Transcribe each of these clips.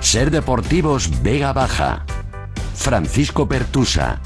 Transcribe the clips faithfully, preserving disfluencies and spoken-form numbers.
Ser Deportivos Vega Baja. Francisco Pertusa.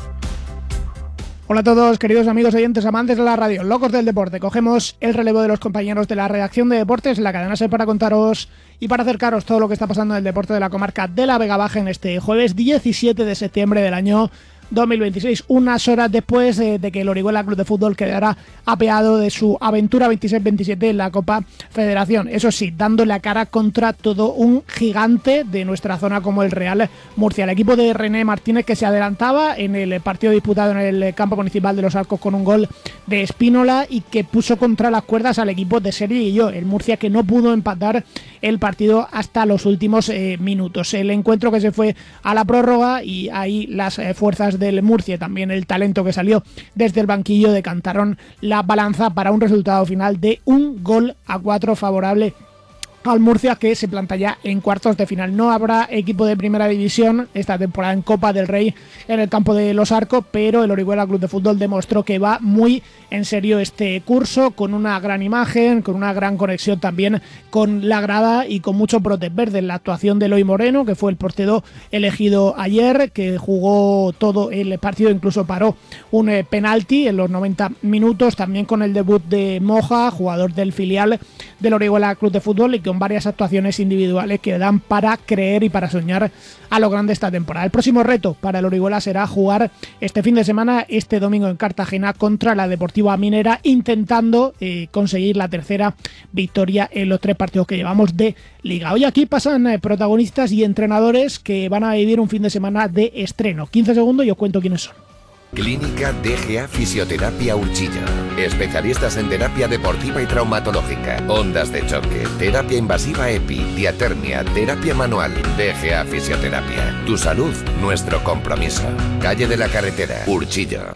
Hola a todos, queridos amigos oyentes, amantes de la radio, locos del deporte. Cogemos el relevo de los compañeros de la redacción de deportes en la cadena SER para contaros y para acercaros todo lo que está pasando en el deporte de la comarca de la Vega Baja en este jueves diecisiete de septiembre del año dos mil veintiséis, unas horas después de, de que el Orihuela Club de Fútbol quedara apeado de su aventura veintiséis veintisiete en la Copa Federación. Eso sí, dando la cara contra todo un gigante de nuestra zona como el Real Murcia. El equipo de René Martínez, que se adelantaba en el partido disputado en el campo municipal de Los Arcos con un gol de Espínola y que puso contra las cuerdas al equipo de Sergi y yo, el Murcia, que no pudo empatar el partido hasta los últimos eh, minutos. El encuentro que se fue a la prórroga y ahí las eh, fuerzas del Murcia y también el talento que salió desde el banquillo decantaron la balanza para un resultado final de un gol a cuatro favorable al Murcia, que se planta ya en cuartos de final. No habrá equipo de primera división esta temporada en Copa del Rey en el campo de Los Arcos, pero el Orihuela Club de Fútbol demostró que va muy en serio este curso, con una gran imagen, con una gran conexión también con la grada y con mucho brotes verdes. La actuación de Eloy Moreno, que fue el portero elegido ayer, que jugó todo el partido, incluso paró un eh, penalti en los noventa minutos, también con el debut de Moja, jugador del filial del Orihuela Club de Fútbol, y con varias actuaciones individuales que dan para creer y para soñar a lo grande esta temporada. El próximo reto para el Orihuela será jugar este fin de semana, este domingo en Cartagena, contra la Deportiva Minera, intentando eh, conseguir la tercera victoria en los tres partidos que llevamos de Liga. Hoy aquí pasan eh, protagonistas y entrenadores que van a vivir un fin de semana de estreno. quince segundos y os cuento quiénes son. Clínica D G A Fisioterapia Urchilla. Especialistas en terapia deportiva y traumatológica, ondas de choque, terapia invasiva EPI, diatermia, terapia manual. D G A Fisioterapia. Tu salud, nuestro compromiso. Calle de la Carretera, Urchilla.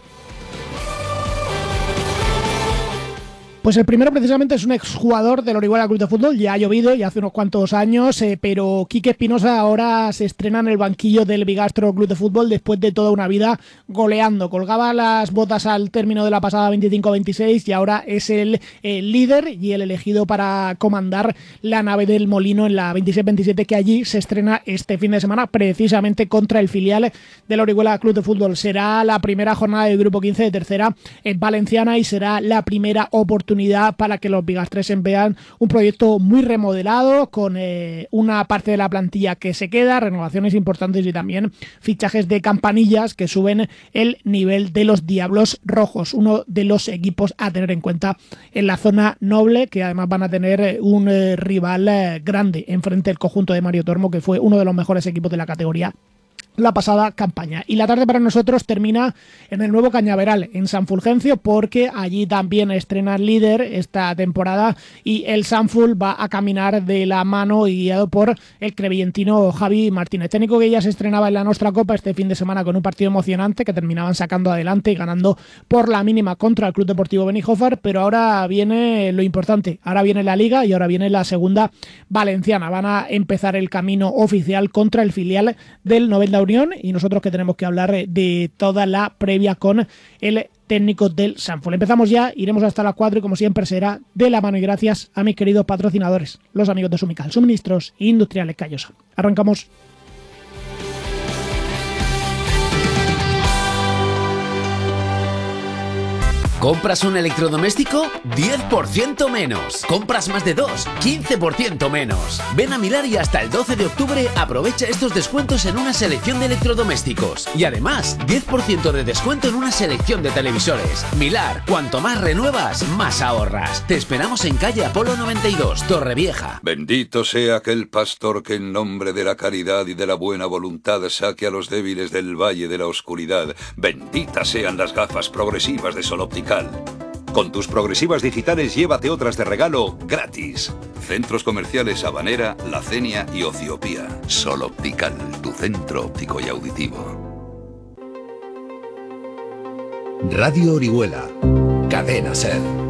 Pues el primero precisamente es un exjugador del Orihuela Club de Fútbol, ya ha llovido ya hace unos cuantos años, eh, pero Quique Espinosa ahora se estrena en el banquillo del Bigastro Club de Fútbol después de toda una vida goleando. Colgaba las botas al término de la pasada veinticinco veintiséis y ahora es el, el líder y el elegido para comandar la nave del Molino en la veintiséis veintisiete, que allí se estrena este fin de semana precisamente contra el filial del Orihuela Club de Fútbol. Será la primera jornada del grupo quince de tercera en Valenciana y será la primera oportunidad para que los bigastreses vean un proyecto muy remodelado, con eh, una parte de la plantilla que se queda, renovaciones importantes y también fichajes de campanillas que suben el nivel de los Diablos Rojos, uno de los equipos a tener en cuenta en la zona noble, que además van a tener un eh, rival eh, grande enfrente del conjunto de Mario Tormo, que fue uno de los mejores equipos de la categoría la pasada campaña. Y la tarde para nosotros termina en el nuevo Cañaveral, en San Fulgencio, porque allí también estrena el líder esta temporada y el Sanful va a caminar de la mano y guiado por el crevillentino Javi Martínez, técnico que ya se estrenaba en la Nostra Copa este fin de semana con un partido emocionante que terminaban sacando adelante y ganando por la mínima contra el Club Deportivo Benijofar, pero ahora viene lo importante, ahora viene la Liga y ahora viene la segunda valenciana. Van a empezar el camino oficial contra el filial del Novelda Unión y nosotros que tenemos que hablar de toda la previa con el técnico del Sanful. Empezamos ya, iremos hasta las cuatro y como siempre será de la mano y gracias a mis queridos patrocinadores, los amigos de Sumical, Suministros Industriales Callosa. Arrancamos. ¿Compras un electrodoméstico? diez por ciento menos. ¿Compras más de dos? quince por ciento menos. Ven a Milar y hasta el doce de octubre aprovecha estos descuentos en una selección de electrodomésticos. Y además, diez por ciento de descuento en una selección de televisores. Milar, cuanto más renuevas, más ahorras. Te esperamos en calle Apolo noventa y dos, Torrevieja. Bendito sea aquel pastor que en nombre de la caridad y de la buena voluntad saque a los débiles del valle de la oscuridad. Benditas sean las gafas progresivas de Sol Optical. Con tus progresivas digitales llévate otras de regalo gratis. Centros comerciales Habanera, La Cenia y Ociopía. Sol Optical, tu centro óptico y auditivo. Radio Orihuela, Cadena SER.